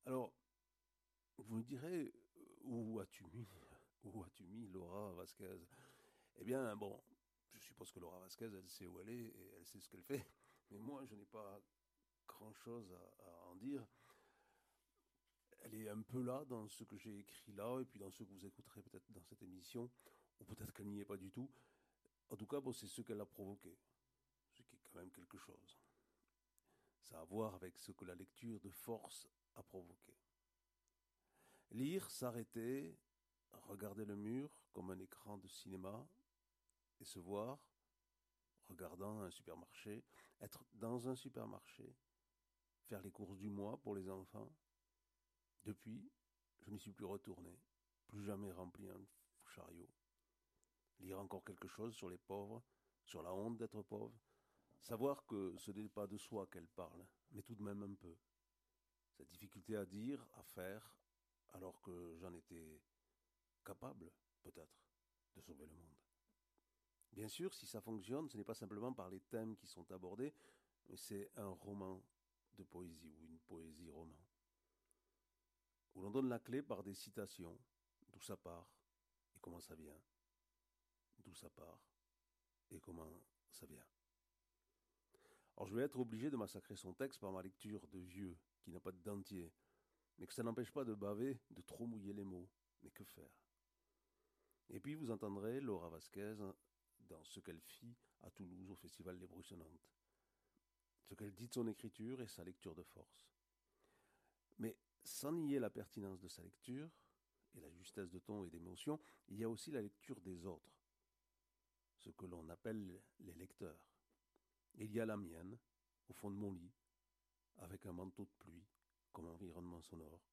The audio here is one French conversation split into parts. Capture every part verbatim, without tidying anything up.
Alors, vous me direz, euh, où as-tu mis, où as-tu mis Laura Vasquez? Eh bien, bon, je suppose que Laura Vasquez, elle sait où elle est et elle sait ce qu'elle fait. Mais moi, je n'ai pas grand-chose à, à en dire. Elle est un peu là dans ce que j'ai écrit là et puis dans ce que vous écouterez peut-être dans cette émission, ou peut-être qu'elle n'y est pas du tout. En tout cas, bon, c'est ce qu'elle a provoqué, ce qui est quand même quelque chose. Ça a à voir avec ce que la lecture de force a provoqué. Lire, s'arrêter, regarder le mur comme un écran de cinéma et se voir, regardant un supermarché, être dans un supermarché, faire les courses du mois pour les enfants. Depuis, je n'y suis plus retourné, plus jamais rempli un chariot. Lire encore quelque chose sur les pauvres, sur la honte d'être pauvre, savoir que ce n'est pas de soi qu'elle parle, mais tout de même un peu. Cette difficulté à dire, à faire, alors que j'en étais capable, peut-être, de sauver le monde. Bien sûr, si ça fonctionne, ce n'est pas simplement par les thèmes qui sont abordés, mais c'est un roman de poésie ou une poésie roman, où l'on donne la clé par des citations, d'où ça part et comment ça vient, d'où ça part et comment ça vient. Alors je vais être obligé de massacrer son texte par ma lecture de vieux, qui n'a pas de dentier, mais que ça n'empêche pas de baver, de trop mouiller les mots. Mais que faire? Et puis vous entendrez Laura Vasquez dans ce qu'elle fit à Toulouse au Festival des Bruissonnantes, ce qu'elle dit de son écriture et sa lecture de force. Mais sans nier la pertinence de sa lecture et la justesse de ton et d'émotion, il y a aussi la lecture des autres, ce que l'on appelle les lecteurs. Il y a la mienne, au fond de mon lit, avec un manteau de pluie comme environnement sonore.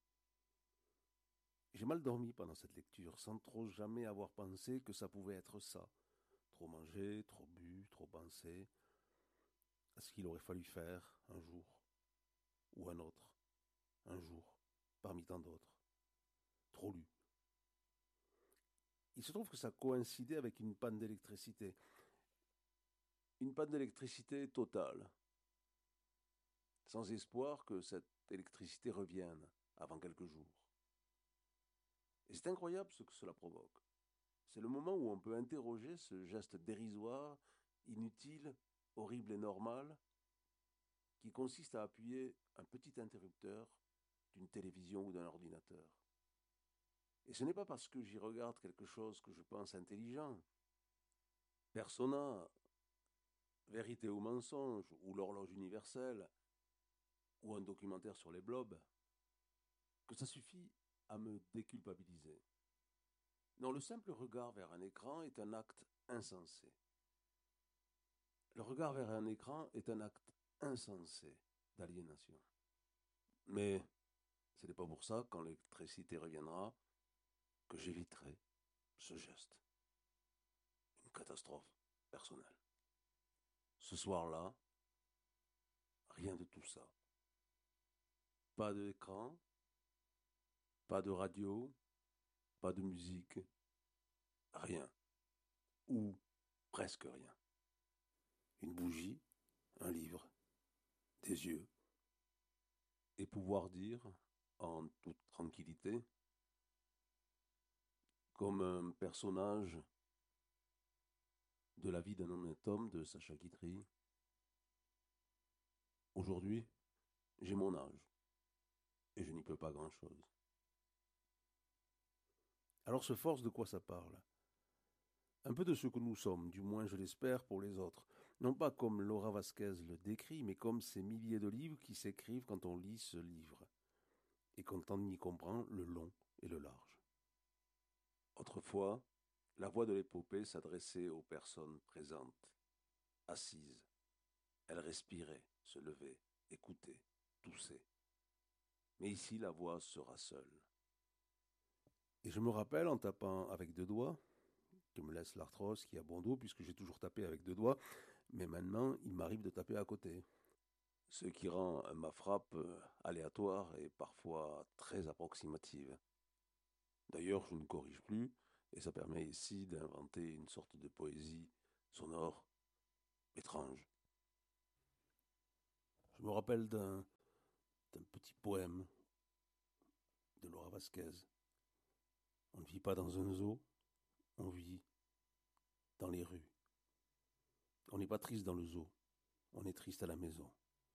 J'ai mal dormi pendant cette lecture, sans trop jamais avoir pensé que ça pouvait être ça. Trop mangé, trop bu, trop pensé, à ce qu'il aurait fallu faire un jour, ou un autre, un jour, parmi tant d'autres. Trop lu. Il se trouve que ça coïncidait avec une panne d'électricité. Une panne d'électricité totale, sans espoir que cette électricité revienne avant quelques jours. Et c'est incroyable ce que cela provoque. C'est le moment où on peut interroger ce geste dérisoire, inutile, horrible et normal, qui consiste à appuyer un petit interrupteur d'une télévision ou d'un ordinateur. Et ce n'est pas parce que j'y regarde quelque chose que je pense intelligent. Persona, vérité ou mensonge, ou l'horloge universelle, ou un documentaire sur les blobs, que ça suffit à me déculpabiliser. Non, le simple regard vers un écran est un acte insensé. Le regard vers un écran est un acte insensé d'aliénation. Mais ce n'est pas pour ça, quand l'électricité reviendra, que j'éviterai ce geste. Une catastrophe personnelle. Ce soir-là, rien de tout ça. Pas d'écran, pas de radio, pas de musique, rien. Ou presque rien. Une bougie, un livre, des yeux. Et pouvoir dire, en toute tranquillité, comme un personnage de la vie d'un honnête homme de Sacha Guitry, aujourd'hui, j'ai mon âge, et je n'y peux pas grand-chose. Alors ce force de quoi ça parle? Un peu de ce que nous sommes, du moins je l'espère pour les autres. Non pas comme Laura Vasquez le décrit, mais comme ces milliers de livres qui s'écrivent quand on lit ce livre, et quand on y comprend le long et le large. Autrefois, la voix de l'épopée s'adressait aux personnes présentes, assises. Elle respirait, se levait, écoutait, toussait. Mais ici, la voix sera seule. Et je me rappelle, en tapant avec deux doigts, que me laisse l'arthrose qui a bon dos, puisque j'ai toujours tapé avec deux doigts, mais maintenant, il m'arrive de taper à côté. Ce qui rend ma frappe aléatoire et parfois très approximative. D'ailleurs, je ne corrige plus, et ça permet ici d'inventer une sorte de poésie sonore étrange. Je me rappelle d'un d'un petit poème de Laura Vasquez. On ne vit pas dans un zoo, on vit dans les rues. On n'est pas triste dans le zoo, on est triste à la maison.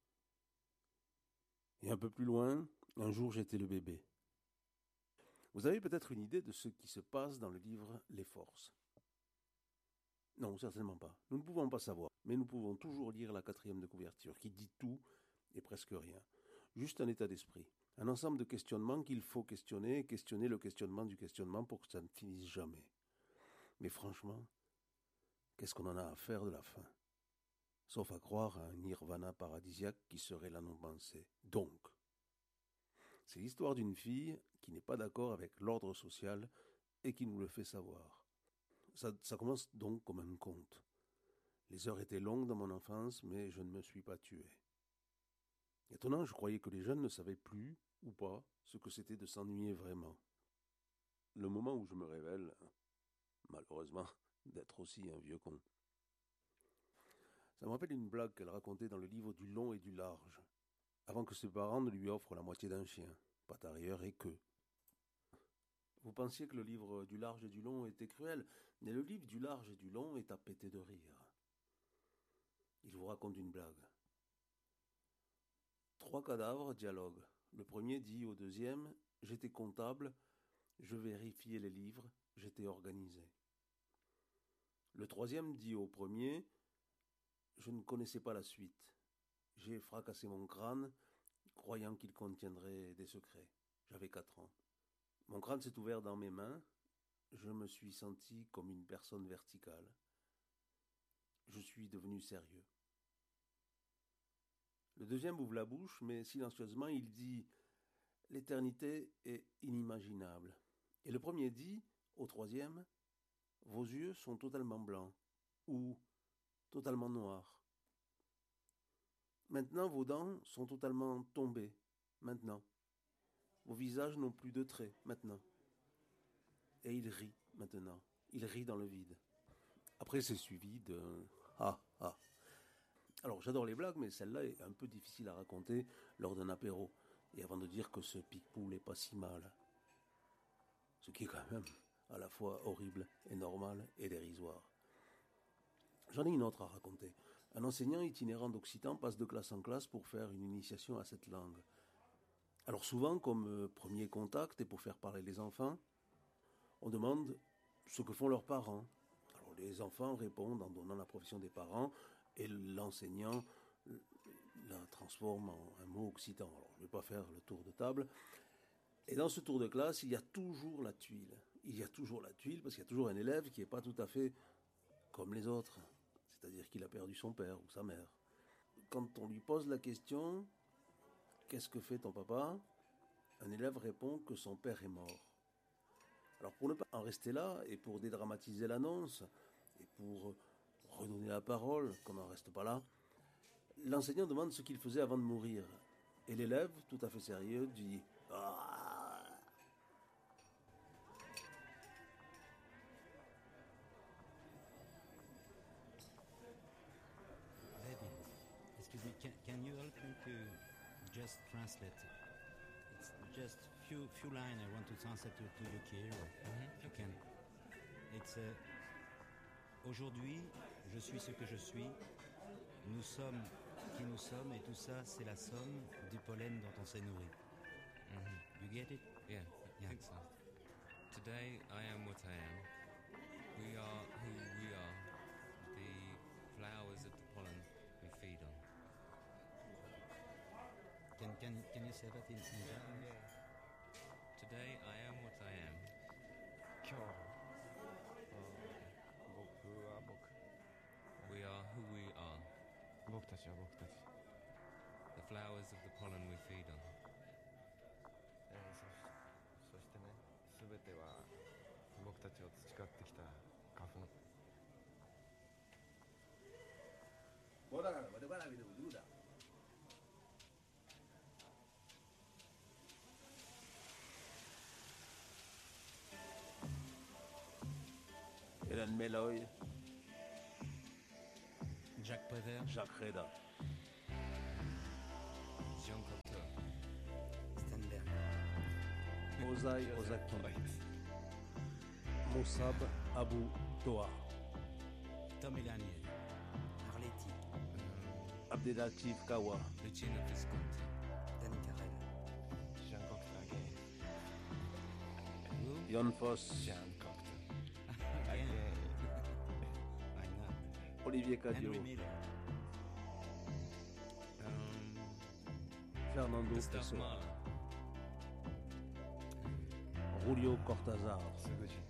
Et un peu plus loin, un jour j'étais le bébé. Vous avez peut-être une idée de ce qui se passe dans le livre Les Forces. Non, certainement pas. Nous ne pouvons pas savoir, mais nous pouvons toujours lire la quatrième de couverture, qui dit tout et presque rien. Juste un état d'esprit, un ensemble de questionnements qu'il faut questionner et questionner le questionnement du questionnement pour que ça ne finisse jamais. Mais franchement, qu'est-ce qu'on en a à faire de la fin? Sauf à croire à un nirvana paradisiaque qui serait la non-pensée. Donc, c'est l'histoire d'une fille qui n'est pas d'accord avec l'ordre social et qui nous le fait savoir. Ça, ça commence donc comme un conte. Les heures étaient longues dans mon enfance, mais je ne me suis pas tué. Étonnant, je croyais que les jeunes ne savaient plus, ou pas, ce que c'était de s'ennuyer vraiment. Le moment où je me révèle, malheureusement, d'être aussi un vieux con. Ça me rappelle une blague qu'elle racontait dans le livre du long et du large, avant que ses parents ne lui offrent la moitié d'un chien, patte arrière et queue. Vous pensiez que le livre du large et du long était cruel, mais le livre du large et du long est à péter de rire. Il vous raconte une blague. Trois cadavres dialoguent. Le premier dit au deuxième « J'étais comptable, je vérifiais les livres, j'étais organisé. » Le troisième dit au premier « Je ne connaissais pas la suite. J'ai fracassé mon crâne, croyant qu'il contiendrait des secrets. J'avais quatre ans. Mon crâne s'est ouvert dans mes mains. Je me suis senti comme une personne verticale. Je suis devenu sérieux. » Le deuxième ouvre la bouche, mais silencieusement, il dit « L'éternité est inimaginable. » Et le premier dit au troisième « Vos yeux sont totalement blancs ou totalement noirs. Maintenant, vos dents sont totalement tombées. Maintenant. Vos visages n'ont plus de traits. Maintenant. » Et il rit maintenant. Il rit dans le vide. Après, c'est suivi de « Ah, ah ». Alors, j'adore les blagues, mais celle-là est un peu difficile à raconter lors d'un apéro. Et avant de dire que ce pique-poule est pas si mal. Ce qui est quand même à la fois horrible et normal et dérisoire. J'en ai une autre à raconter. Un enseignant itinérant d'occitan passe de classe en classe pour faire une initiation à cette langue. Alors souvent, comme premier contact et pour faire parler les enfants, on demande ce que font leurs parents. Alors les enfants répondent en donnant la profession des parents et l'enseignant la transforme en un mot occitan. Alors je ne vais pas faire le tour de table. Et dans ce tour de classe, il y a toujours la tuile. Il y a toujours la tuile parce qu'il y a toujours un élève qui n'est pas tout à fait comme les autres. C'est-à-dire qu'il a perdu son père ou sa mère. Quand on lui pose la question « Qu'est-ce que fait ton papa ?», un élève répond que son père est mort. Alors pour ne pas en rester là et pour dédramatiser l'annonce et pour redonner la parole, qu'on n'en reste pas là, l'enseignant demande ce qu'il faisait avant de mourir. Et l'élève, tout à fait sérieux, dit « Ah !» Excuse me, can, can you help me to just translate? It's just few few lines I want to translate to, to Yuki. Mm-hmm. If you can. It's uh, aujourd'hui, je suis ce que je suis. Nous sommes qui nous sommes et tout ça, c'est la somme du pollen dont on s'est nourri. Mm-hmm. You get it? Yeah, yeah. I think so. Today I am what I am. We are who we are. The flowers of the pollen we feed on. Can can can you say that in Japanese? Today I am what I am. 今日僕は僕 We are who we are. 僕たちは僕たち、 The flowers of the pollen we feed on. えー、そし、そしてね、すべては僕たちを培ってきた花粉。 Hélène Méloy, Jacques Prévert, Jacques Reda. Jean Cocteau. Stenberg. Shirazai Ozaki, Moussab Abou Toa, Tom Elaniel, Arletty, Abdelatif Kawa, Lucina Visconti. Danny Carrel, Jean Cocteau again. Who? Yon Foss, Jean Cocteau Again. again. Why not? Olivier Cadio, Henry Miller, Um, Fernando Gustav Pessoa, Mahler. Julio Cortázar, Suguji